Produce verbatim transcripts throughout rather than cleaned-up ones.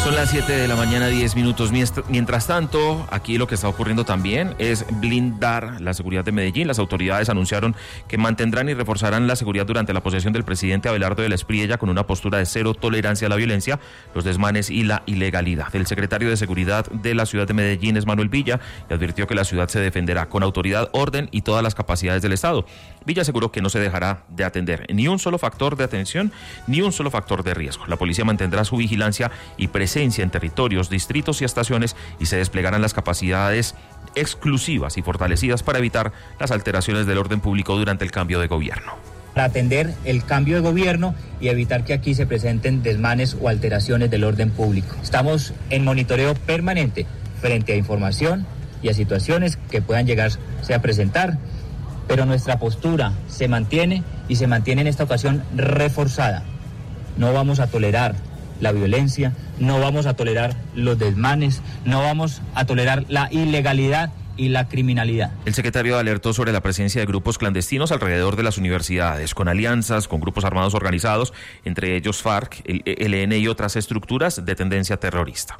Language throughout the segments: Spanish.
Son las siete de la mañana, diez minutos. Mientras tanto, aquí lo que está ocurriendo también es blindar la seguridad de Medellín. Las autoridades anunciaron que mantendrán y reforzarán la seguridad durante la posesión del presidente Abelardo de la Espriella con una postura de cero tolerancia a la violencia, los desmanes y la ilegalidad. El secretario de Seguridad de la ciudad de Medellín es Manuel Villa y advirtió que la ciudad se defenderá con autoridad, orden y todas las capacidades del Estado. Villa aseguró que no se dejará de atender ni un solo factor de atención ni un solo factor de riesgo. La policía mantendrá su vigilancia y presencia en territorios, distritos y estaciones y se desplegarán las capacidades exclusivas y fortalecidas para evitar las alteraciones del orden público durante el cambio de gobierno. Para atender el cambio de gobierno y evitar que aquí se presenten desmanes o alteraciones del orden público. Estamos en monitoreo permanente frente a información y a situaciones que puedan llegarse a presentar, pero nuestra postura se mantiene y se mantiene en esta ocasión reforzada. No vamos a tolerar la violencia, no vamos a tolerar los desmanes, no vamos a tolerar la ilegalidad y la criminalidad. El secretario alertó sobre la presencia de grupos clandestinos alrededor de las universidades, con alianzas, con grupos armados organizados, entre ellos FARC, el E L N y otras estructuras de tendencia terrorista.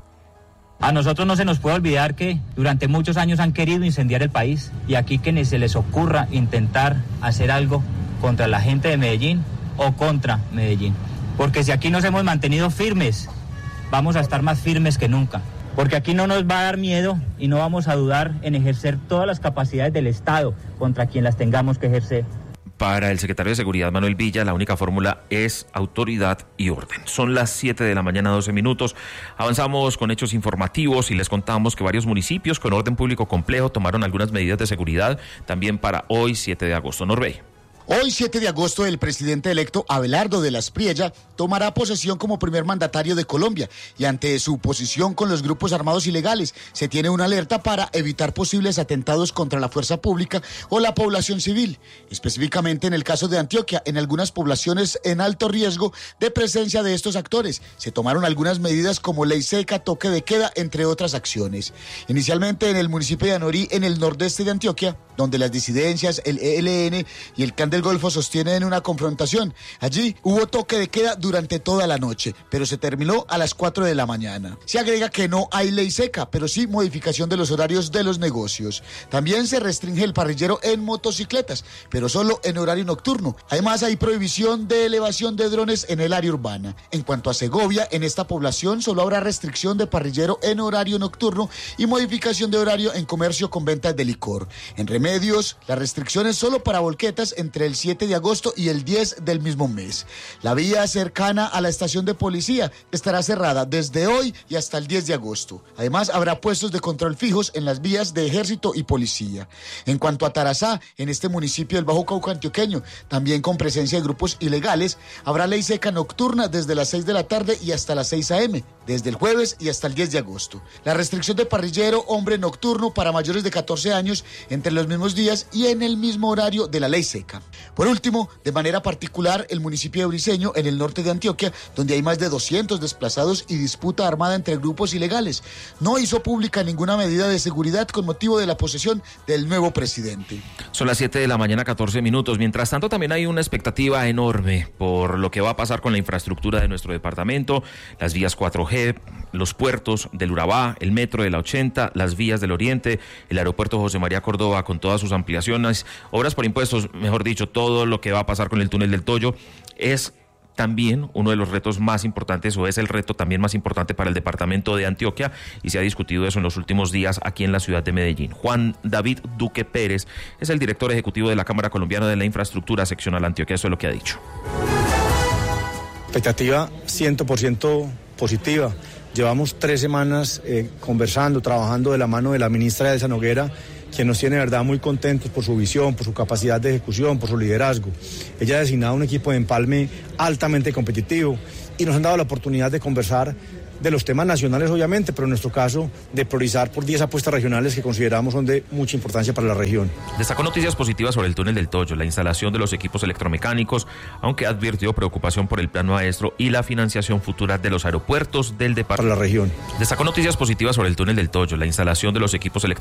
A nosotros no se nos puede olvidar que durante muchos años han querido incendiar el país y aquí que ni se les ocurra intentar hacer algo contra la gente de Medellín o contra Medellín. Porque si aquí nos hemos mantenido firmes, vamos a estar más firmes que nunca. Porque aquí no nos va a dar miedo y no vamos a dudar en ejercer todas las capacidades del Estado contra quien las tengamos que ejercer. Para el secretario de Seguridad, Manuel Villa, la única fórmula es autoridad y orden. Son las siete de la mañana, doce minutos. Avanzamos con hechos informativos y les contamos que varios municipios con orden público complejo tomaron algunas medidas de seguridad también para hoy, siete de agosto. Norbey. Hoy, siete de agosto, el presidente electo Abelardo de la Espriella tomará posesión como primer mandatario de Colombia y ante su posición con los grupos armados ilegales se tiene una alerta para evitar posibles atentados contra la fuerza pública o la población civil. Específicamente en el caso de Antioquia, en algunas poblaciones en alto riesgo de presencia de estos actores, se tomaron algunas medidas como ley seca, toque de queda, entre otras acciones. Inicialmente en el municipio de Anorí, en el nordeste de Antioquia, donde las disidencias, el E L N y el Clan del Golfo sostienen una confrontación. Allí hubo toque de queda durante toda la noche, pero se terminó a las cuatro de la mañana. Se agrega que no hay ley seca, pero sí modificación de los horarios de los negocios. También se restringe el parrillero en motocicletas, pero solo en horario nocturno. Además hay prohibición de elevación de drones en el área urbana. En cuanto a Segovia, en esta población solo habrá restricción de parrillero en horario nocturno y modificación de horario en comercio con ventas de licor. En Remedios, las restricciones solo para volquetas entre el siete de agosto y el diez del mismo mes. La vía cercana a la estación de policía estará cerrada desde hoy y hasta el diez de agosto. Además, habrá puestos de control fijos en las vías de ejército y policía. En cuanto a Tarazá, en este municipio del Bajo Cauca antioqueño, también con presencia de grupos ilegales, habrá ley seca nocturna desde las seis de la tarde y hasta las seis a eme, desde el jueves y hasta el diez de agosto. La restricción de parrillero hombre nocturno para mayores de catorce años entre los mismos días y en el mismo horario de la ley seca. Por último, de manera particular, el municipio de Briceño, en el norte de Antioquia, donde hay más de doscientos desplazados y disputa armada entre grupos ilegales, no hizo pública ninguna medida de seguridad con motivo de la posesión del nuevo presidente. Son las siete de la mañana, catorce minutos. Mientras tanto, también hay una expectativa enorme por lo que va a pasar con la infraestructura de nuestro departamento, las vías cuatro G, los puertos del Urabá, el metro de la ochenta, las vías del Oriente, el aeropuerto José María Córdoba con todas sus ampliaciones, obras por impuestos, mejor dicho, todo lo que va a pasar con el túnel del Toyo. Es también uno de los retos más importantes, o es el reto también más importante para el departamento de Antioquia, y se ha discutido eso en los últimos días aquí en la ciudad de Medellín. Juan David Duque Pérez es el director ejecutivo de la Cámara Colombiana de la Infraestructura Seccional Antioquia. Eso es lo que ha dicho. Expectativa cien por ciento positiva. Llevamos tres semanas eh, conversando, trabajando de la mano de la ministra Elsa Noguera, quien nos tiene de verdad muy contentos por su visión, por su capacidad de ejecución, por su liderazgo. Ella ha designado un equipo de empalme altamente competitivo y nos han dado la oportunidad de conversar de los temas nacionales, obviamente, pero en nuestro caso de priorizar por diez apuestas regionales que consideramos son de mucha importancia para la región. Destacó noticias positivas sobre el túnel del Toyo, la instalación de los equipos electromecánicos, aunque advirtió preocupación por el plan maestro y la financiación futura de los aeropuertos del departamento. Para la región. Destacó noticias positivas sobre el túnel del Toyo, la instalación de los equipos electrónicos